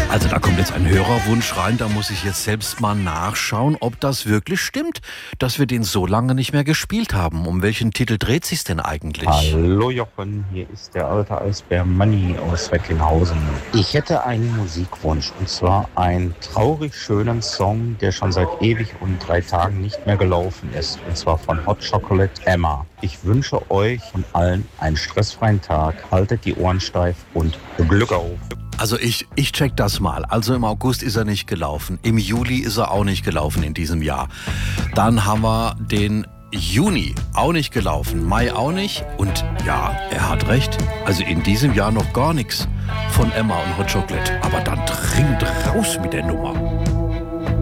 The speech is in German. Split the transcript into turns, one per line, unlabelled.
Also da kommt jetzt ein Hörerwunsch rein, da muss ich jetzt selbst mal nachschauen, ob das wirklich stimmt, dass wir den so lange nicht mehr gespielt haben. Um welchen Titel dreht sich's denn eigentlich?
Hallo Jochen, hier ist der alte Eisbär Manni aus Recklinghausen. Ich hätte einen Musikwunsch, und zwar einen traurig schönen Song, der schon seit ewig und 3 Tagen nicht mehr gelaufen ist, und zwar von Hot Chocolate Emma. Ich wünsche euch und allen einen stressfreien Tag, haltet die Ohren steif und Glück auf.
Also ich check das mal. Also im August ist er nicht gelaufen, im Juli ist er auch nicht gelaufen in diesem Jahr. Dann haben wir den Juni auch nicht gelaufen, Mai auch nicht. Und ja, er hat recht, also in diesem Jahr noch gar nichts von Emma und Hot Chocolate. Aber dann dringend raus mit der Nummer.